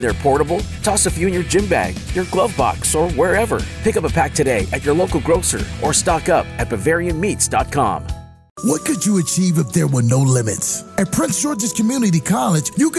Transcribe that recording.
They're portable. Toss a few in your gym bag, your glove box, or wherever. Pick up a pack today at your local grocer or stock up at BavarianMeats.com. What could you achieve if there were no limits? At Prince George's Community College, you could